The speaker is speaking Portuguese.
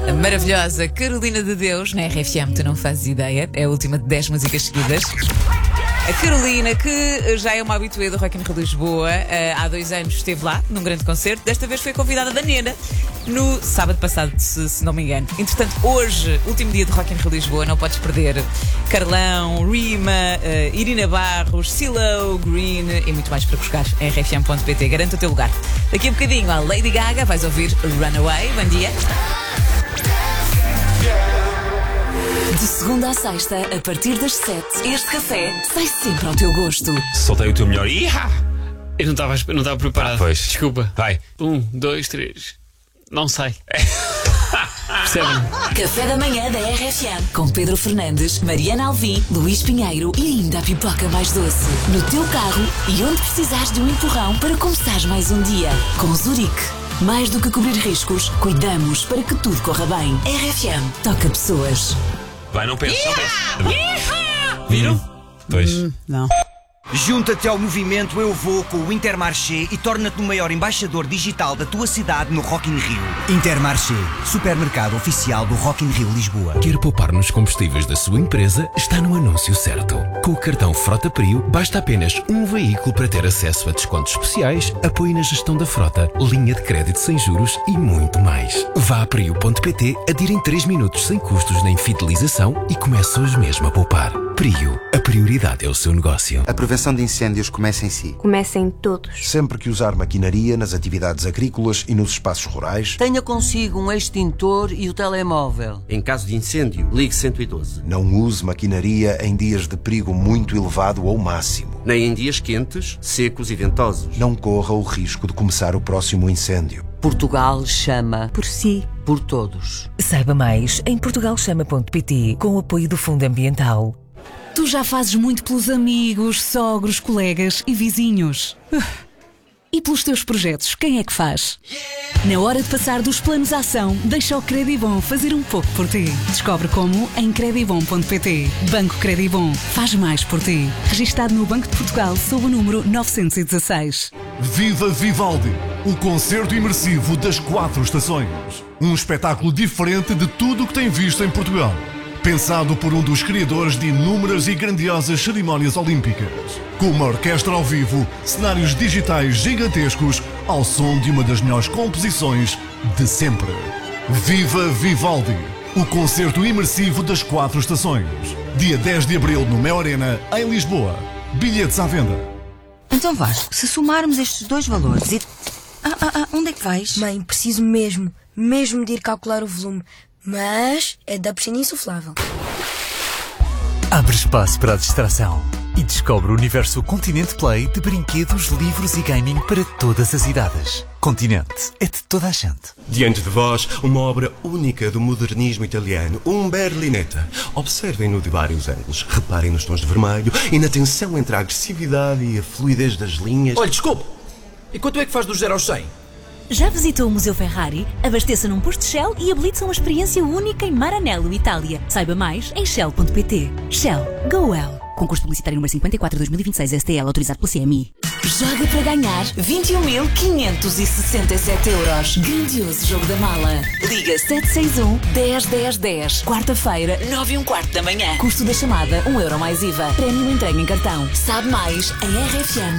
A maravilhosa Carolina de Deus na RFM, tu não fazes ideia, é a última de 10 músicas seguidas. A Carolina, que já é uma habituê do Rock in Rio de Lisboa, há 2 anos esteve lá, num grande concerto. Desta vez foi convidada da Nena, no sábado passado, se não me engano. Entretanto, hoje, último dia de Rock in Rio de Lisboa, não podes perder Carlão, Rima, Irina Barros, CeeLo, Green e muito mais para buscar em rfm.pt. Garanta o teu lugar. Daqui a bocadinho, a Lady Gaga, vais ouvir Runaway. Bom dia. De segunda à sexta, a partir das 7, este café sai sempre ao teu gosto. Soltei o teu melhor. Eu não estava preparado. Pois. Desculpa. Vai. 1, 2, 3. Não sai. Percebem? Café da manhã da RFM. Com Pedro Fernandes, Mariana Alvim, Luís Pinheiro e ainda a pipoca mais doce. No teu carro e onde precisares de um empurrão para começares mais um dia. Com Zurique. Mais do que cobrir riscos, cuidamos para que tudo corra bem. RFM. Toca pessoas. Vai, não penses, não penses. Viram? Pois. Não. Junta-te ao movimento Eu Vou com o Intermarché e torna-te o maior embaixador digital da tua cidade no Rock in Rio. Intermarché, supermercado oficial do Rock in Rio Lisboa. Quer poupar nos combustíveis da sua empresa? Está no anúncio certo. Com o cartão Frota Prio, basta apenas um veículo para ter acesso a descontos especiais, apoio na gestão da frota, linha de crédito sem juros e muito mais. Vá a prio.pt, adira em 3 minutos sem custos nem fidelização e comece hoje mesmo a poupar. Prio, a prioridade é o seu negócio. A prevenção de incêndios começa em si. Comecem todos. Sempre que usar maquinaria nas atividades agrícolas e nos espaços rurais, tenha consigo um extintor e o telemóvel. Em caso de incêndio, ligue 112. não use maquinaria em dias de perigo muito elevado ou máximo. Nem em dias quentes, secos e ventosos. Não corra o risco de começar o próximo incêndio. Portugal chama Por si. por todos. Saiba mais em portugalchama.pt com o apoio do Fundo Ambiental. Tu já fazes muito pelos amigos, sogros, colegas e vizinhos. E pelos teus projetos, quem é que faz? Na hora de passar dos planos à ação, deixa o Credibom fazer um pouco por ti. Descobre como em credibom.pt. Banco Credibom faz mais por ti. Registado no Banco de Portugal sob o número 916. Viva Vivaldi, o concerto imersivo das 4 estações. Um espetáculo diferente de tudo o que tem visto em Portugal. Pensado por um dos criadores de inúmeras e grandiosas cerimónias olímpicas. Com uma orquestra ao vivo, cenários digitais gigantescos, ao som de uma das melhores composições de sempre. Viva Vivaldi, o concerto imersivo das 4 estações. Dia 10 de abril no Mel Arena, em Lisboa. Bilhetes à venda. Então Vasco, se somarmos estes 2 valores e... onde é que vais? Mãe, preciso mesmo de ir calcular o volume. Mas é da piscina insuflável. Abre espaço para a distração e descobre o universo Continente Play de brinquedos, livros e gaming para todas as idades. Continente é de toda a gente. Diante de vós, uma obra única do modernismo italiano, um Berlinetta. Observem-no de vários ângulos, reparem nos tons de vermelho e na tensão entre a agressividade e a fluidez das linhas. Olha, desculpe, e quanto é que faz do 0 aos 100? Já visitou o Museu Ferrari? Abasteça num posto Shell e habilite-se a uma experiência única em Maranello, Itália. Saiba mais em shell.pt. Shell. Go well. Concurso publicitário número 54/2026 STL, autorizado pela CMI. Joga para ganhar 21.567 euros. Grandioso jogo da mala. Liga 761 10 10 10. Quarta-feira, 9h15 da manhã. Custo da chamada, 1 euro mais IVA. Prémio entregue em cartão. Sabe mais em rfm.pt.